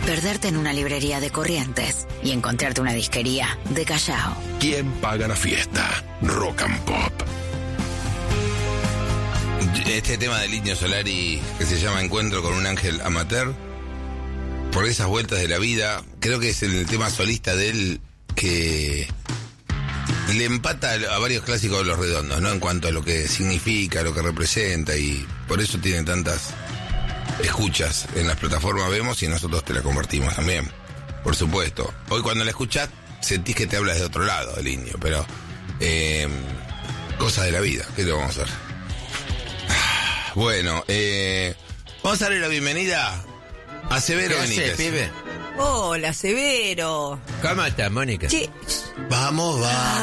perderte en una librería de Corrientes y encontrarte una disquería de Callao. ¿Quién paga la fiesta? Rock and Pop. Este tema del Indio Solari, que se llama Encuentro con un ángel amateur, por esas vueltas de la vida, creo que es el tema solista de él que le empata a varios clásicos de Los Redondos, ¿no? En cuanto a lo que significa, lo que representa, y por eso tiene tantas escuchas en las plataformas. Vemos y nosotros te la compartimos también, por supuesto. Hoy cuando la escuchás sentís que te hablas de otro lado del Indio, pero cosas de la vida, ¿qué le vamos a hacer? Bueno, vamos a darle la bienvenida a Severo Benítez. Pibe? Hola, Severo. ¿Cómo estás, Mónica? Che, Vamos,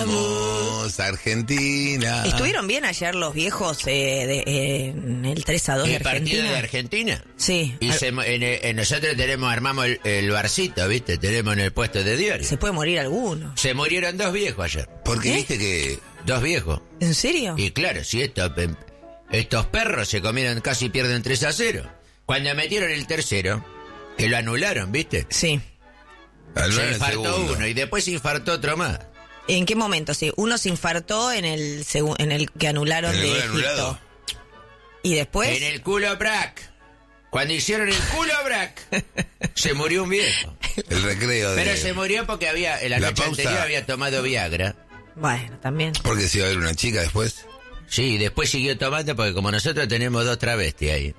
Argentina. ¿estuvieron bien ayer los viejos en el 3-2 de ¿El Argentina? partido de Argentina? Sí. Y nosotros armamos el barcito, ¿viste? Tenemos en el puesto de diario. Se puede morir alguno. Se murieron 2 viejos ayer. Porque viste que... 2 viejos. ¿En serio? Y claro, si estos perros se comieron, casi pierden 3-0. Cuando metieron el tercero, que lo anularon, ¿viste? Sí. Se infartó uno y después se infartó otro más. ¿En qué momento? Sí, uno se infartó en el que anularon ¿En el de gol Egipto. anulado? Y después... En el culo brac. Cuando hicieron el culo brac, se murió un viejo. El recreo de... Pero se murió porque la noche anterior había tomado Viagra. Bueno, también. Porque se iba a ver una chica después. Sí, después siguió tomando porque como nosotros tenemos 2 travestis ahí,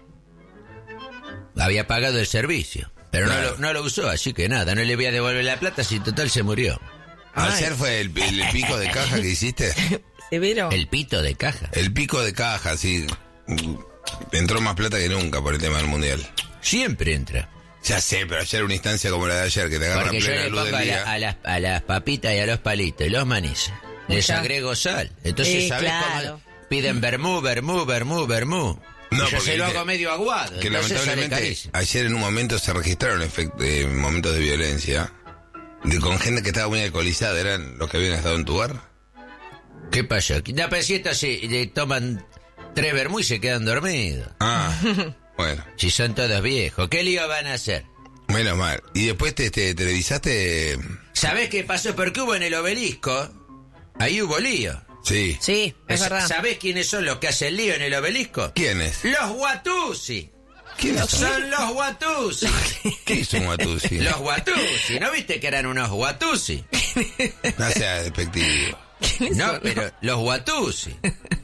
había pagado el servicio. Pero claro, no lo usó, así que nada, no le voy a devolver la plata si total se murió. Ayer fue el pico de caja que hiciste. ¿Severo? El pito de caja. El pico de caja, sí. Entró más plata que nunca por el tema del mundial. Siempre entra. Ya sé, pero ayer una instancia como la de ayer, que te agarra Porque yo plena le luz pongo del día. a las papitas y a los palitos y los manices. Les agrego sal. Entonces, ¿sabés claro. cómo? Piden vermú. No, Yo porque se lo hago que- medio aguado. Que entonces sale lamentablemente carísimo. ayer en un momento se registraron momentos de violencia con gente que estaba muy alcoholizada. ¿Eran los que habían estado en tu bar? ¿Qué pasó? La pesita se toman 3 vermú y se quedan dormidos. Ah, bueno, Si son todos viejos, ¿qué lío van a hacer? menos mal. Y después te televisaste. ¿Sabés qué pasó? Porque hubo en el Obelisco, ahí hubo lío. Sí. Sí, es verdad. ¿Sabés quiénes son los que hacen lío en el Obelisco? ¿Quiénes? Los Guatusi. ¿Quiénes son? Son los Guatusi. ¿Qué hizo un Guatusi? Los Guatusi. ¿No viste que eran unos Guatusi? No sea despectivo. No, pero los Guatusi.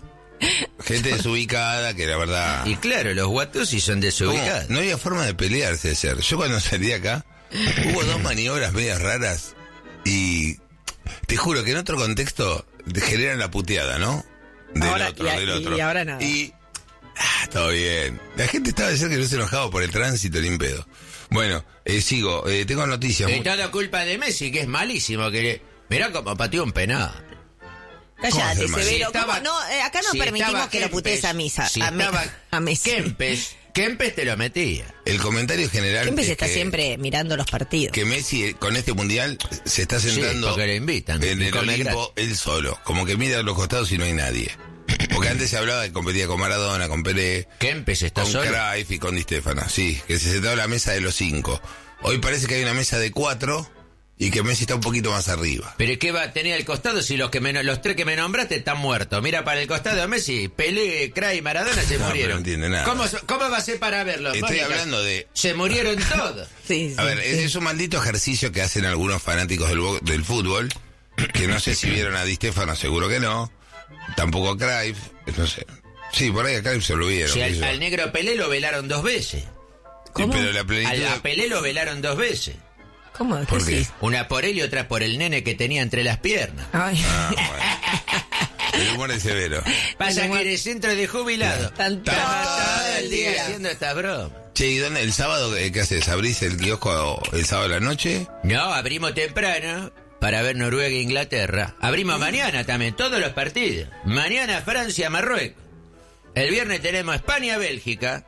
Gente desubicada que la verdad... Y claro, los Guatusi son ¿Cómo? desubicados. No había forma de pelearse de ser. Yo cuando salí acá, hubo 2 maniobras medias raras y te juro que en otro contexto te generan la puteada, ¿no? Del Ahora- otro. y ahora nada. Y... todo bien. La gente estaba de ser que no se enojaba por el tránsito, ni en pedo. Bueno, sigo. Tengo noticias. Y todo culpa de Messi, que es malísimo. Mirá cómo pateó un penal. Cállate, ¿Cómo hacer, Severo. Si estaba- ¿Cómo? No, acá no si permitimos estaba que lo putees a Misa. Si a estaba Messi. Kempes te lo metía. El comentario general Kempes es está que, siempre mirando los partidos. que Messi con este mundial se está sentando porque le invitan. en y el come Olimpo él solo. Como que mira a los costados y no hay nadie. Porque antes se hablaba de que competía con Maradona, con Pelé, Kempes está con solo. Cruyff y con Di Stéfano. Sí, que se sentaba a la mesa de los 5. Hoy parece que hay una mesa de 4 y que Messi está un poquito más arriba. Pero ¿qué va a tener al costado si los 3 que me nombraste están muertos? Mira para el costado de Messi, Pelé, Cruyff y Maradona se No, murieron. pero no entiende nada. ¿Cómo va a ser para verlos? Estoy Mónica? hablando de... Se murieron todos. Sí, sí. A ver, es un maldito ejercicio que hacen algunos fanáticos del fútbol, que no sé si vieron a Di Stéfano, seguro que no. Tampoco a Cruyff, no sé. Sí, por ahí a Cruyff se lo vieron. Si qué sé yo. al negro Pelé lo velaron 2 veces. ¿Cómo? Pero la plenitud... A Pelé lo velaron 2 veces. ¿Cómo? ¿Por qué? decís? Una por él y otra por el nene que tenía entre las piernas. Ay. Ah, bueno. El humor es severo. Pasa que eres centro de jubilado. Tan- Todo todo el el día día. haciendo esta broma. Che, ¿y dónde el sábado qué haces? ¿Abrís el kiosco el sábado a la noche? No, abrimos temprano para ver Noruega e Inglaterra. Abrimos mañana también, todos los partidos. Mañana Francia, Marruecos. El viernes tenemos España-Bélgica.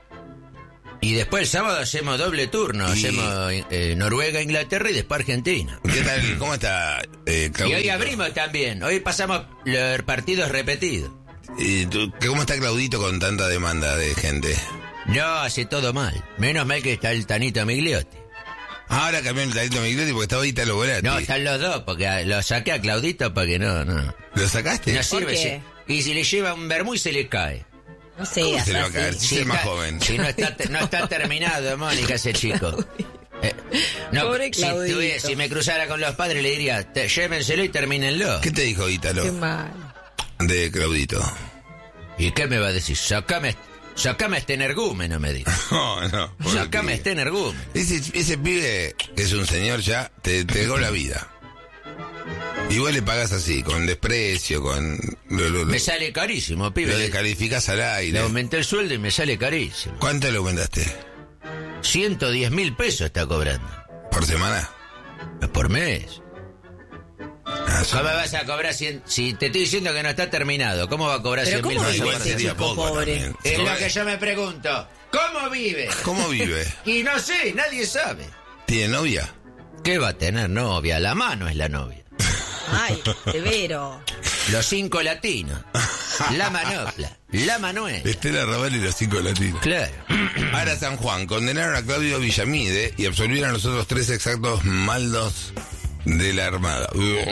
Y después el sábado hacemos doble turno. Y- Hacemos Noruega, Inglaterra y después Argentina. ¿Qué tal? ¿Cómo está Y Claudito? hoy abrimos también. Hoy pasamos los partidos repetidos. ¿Cómo está Claudito con tanta demanda de gente? No, hace todo mal. Menos mal que está el Tanito Migliotti. Ahora cambió el talento Migliotti porque estaba Italo Volati. No, están los dos, porque lo saqué a Claudito para que no. ¿Lo sacaste? No ¿Por sirve. qué? Y si le lleva un vermú y se le cae. No sé, ¿Cómo se le va a así. caer? Si es el más joven. Si no está terminado, Mónica, ese chico. Pobre Claudito. Si me cruzara con los padres le diría, llévenselo y termínenlo. ¿Qué te dijo Italo? Qué mal. De Claudito. ¿Y qué me va a decir? Sacame este energúmeno, me dijo. No. Sacame este energúmeno. Ese pibe, que es un señor ya, te entregó la vida. Igual le pagas así, con desprecio, con... Me sale carísimo, pibe. Lo descalificás al Le aire. aumenté el sueldo y me sale carísimo. ¿Cuánto le aumentaste? 110.000 pesos está cobrando. ¿Por semana? Por mes. Ah, ¿Cómo vas a cobrar 100? Si te estoy diciendo que no está terminado, ¿cómo va a cobrar Pero 100.000 ¿cómo No, pesos? vive igual ese sería chico poco pobre? también. Es lo que yo me pregunto. ¿Cómo vive? ¿Cómo vive? Y no sé, nadie sabe. ¿Tiene novia? ¿Qué va a tener novia? La mano es la novia. Ay, severo. Los 5 latinos. La manopla. La Manuela. Estela Raval y los 5 latinos. Claro. Ahora San Juan, condenaron a Claudio Villamide y absolvieron a los otros 3 exactos maldos de la Armada.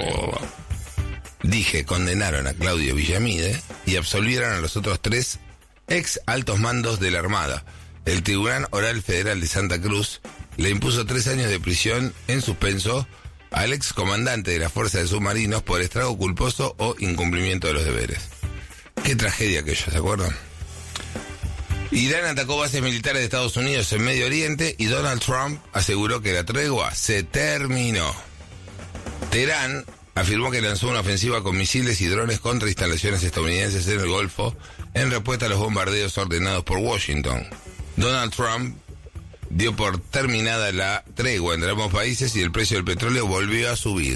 Dije, condenaron a Claudio Villamide y absolvieron a los otros 3 ex altos mandos de la Armada. El Tribunal Oral Federal de Santa Cruz le impuso 3 años de prisión en suspenso al ex comandante de la Fuerza de Submarinos por estrago culposo o incumplimiento de los deberes. Qué tragedia aquello, ¿se acuerdan? Irán atacó bases militares de Estados Unidos en Medio Oriente y Donald Trump aseguró que la tregua se terminó. Teherán afirmó que lanzó una ofensiva con misiles y drones contra instalaciones estadounidenses en el Golfo en respuesta a los bombardeos ordenados por Washington. Donald Trump dio por terminada la tregua entre ambos países y el precio del petróleo volvió a subir.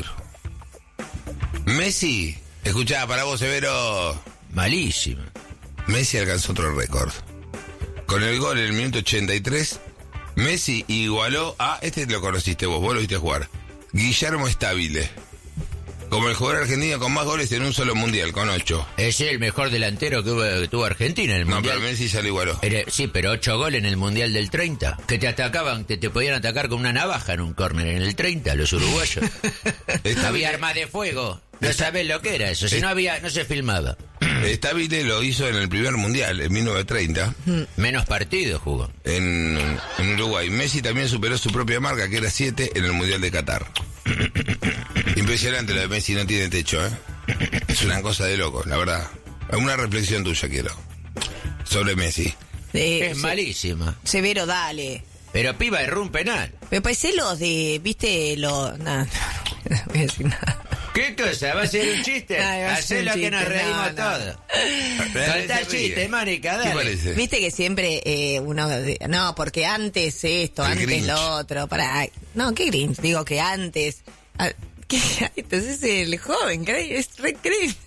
Messi, escuchá, para vos, Severo. Malísimo. Messi alcanzó otro récord. Con el gol en el minuto 83, Messi igualó a... Este lo conociste vos lo viste jugar. Guillermo Stabile. Como el jugador argentino con más goles en un solo mundial, con 8. Es el mejor delantero que tuvo Argentina en el No, mundial. pero Messi ya lo igualó. Sí, pero 8 goles en el mundial del 30. Que te atacaban, te podían atacar con una navaja en un córner en el 30, los uruguayos. Había armas de fuego. No sabés lo que era eso. Si no había, no se filmaba. Stabile lo hizo en el primer mundial, en 1930, Menos partidos jugó. en Uruguay. Messi también superó su propia marca, que era 7, en el mundial de Qatar. Impresionante lo de Messi, no tiene techo, ¿eh? Es una cosa de loco, la verdad. Una reflexión tuya quiero sobre Messi. Es malísima. Severo, dale. Pero piba erró un penal. Me parece los de, viste, los... Nada, no voy a decir nada. ¿Qué cosa? ¿Va a ser un chiste? Ay, va a ser Hacé un lo que chiste, nos reímos no. todos. Contá Se ríe. chiste, Mónica, ¿Qué dale. parece? Viste que siempre uno... No, porque antes esto, El antes Grinch. lo otro. No, ¿qué Grinch? Digo que antes... ¿Qué? Entonces el joven, es re Grinch.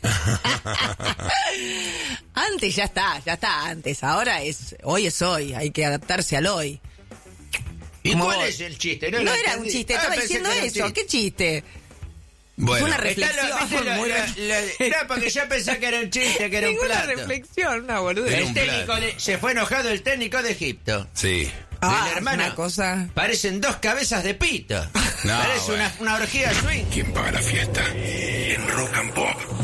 Antes ya está, antes. Ahora hoy es hoy, hay que adaptarse al hoy. ¿Y Como cuál vos. es el chiste? No lo era un entendí. chiste, Ah, estaba pensé diciendo que era un eso. chiste. ¿Qué chiste? Bueno, Fue una Está reflexión. muy no, porque yo pensé que era un chiste, que era un Ninguna plato. reflexión, una boludez. Era El un técnico plato. se fue enojado el técnico de Egipto. sí. El hermano. una cosa... Parecen 2 cabezas de pito. No, Parece bueno. una orgía swing. ¿Quién paga la fiesta? En Rock and Pop.